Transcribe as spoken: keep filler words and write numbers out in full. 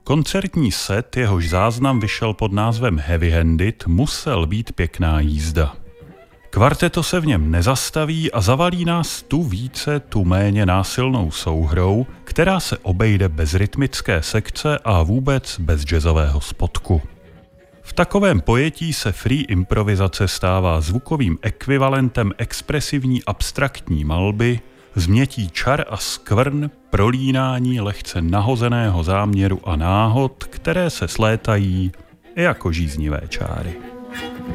Koncertní set, jehož záznam vyšel pod názvem Heavy Handed, musel být pěkná jízda. Kvarteto se v něm nezastaví a zavalí nás tu více, tu méně násilnou souhrou, která se obejde bez rytmické sekce a vůbec bez jazzového spotku. V takovém pojetí se free improvizace stává zvukovým ekvivalentem expresivní abstraktní malby, změtí čar a skvrn, prolínání lehce nahozeného záměru a náhod, které se slétají jako žíznivé čáry.